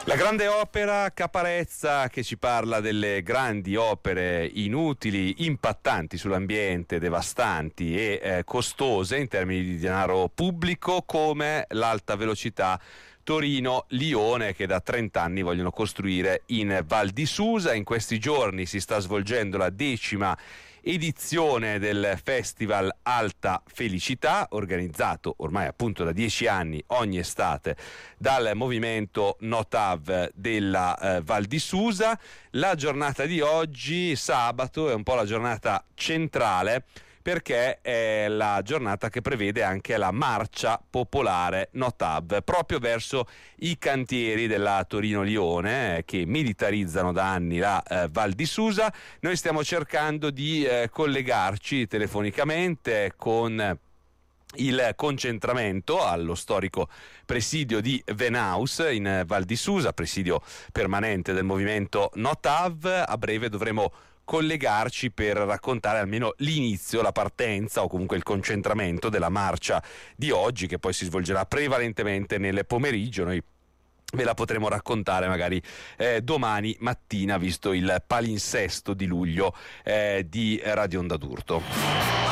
La grande opera Caparezza, che ci parla delle grandi opere inutili, impattanti sull'ambiente, devastanti e costose in termini di denaro pubblico, come l'alta velocità Torino-Lione, che da 30 anni vogliono costruire in Val di Susa. In questi giorni si sta svolgendo la 10ª edizione del Festival Alta Felicità, organizzato ormai appunto da 10 anni ogni estate dal movimento NOTAV della Val di Susa. La giornata di oggi, sabato, è un po' la giornata centrale, perché è la giornata che prevede anche la marcia popolare NOTAV proprio verso i cantieri della Torino-Lione, che militarizzano da anni la Val di Susa. Noi stiamo cercando di collegarci telefonicamente con il concentramento allo storico presidio di Venaus in Val di Susa, presidio permanente del movimento NOTAV. A breve dovremo collegarci per raccontare almeno l'inizio, la partenza o comunque il concentramento della marcia di oggi, che poi si svolgerà prevalentemente nel pomeriggio. Noi ve la potremo raccontare magari domani mattina, visto il palinsesto di luglio di Radio Onda d'Urto.